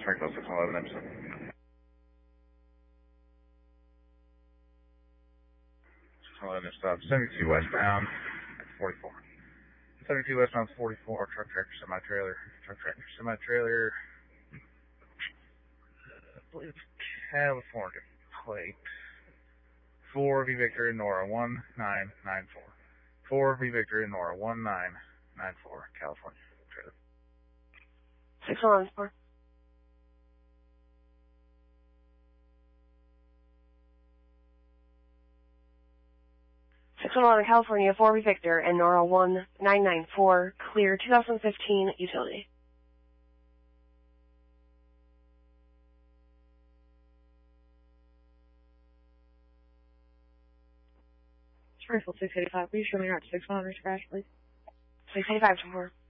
Franklin 611 Emerson. 611 stop 72 westbound 44. 72 westbound 44, truck tractor semi-trailer, I believe California plate. 4 V Victor Nora 1994. 4 V Victor Nora 1994, California trailer. 611 4. 611 California, 4 V Victor and Nora 1994, clear 2015 utility. Springfield 685, please show me out to 611 crash, please. 685 to 4.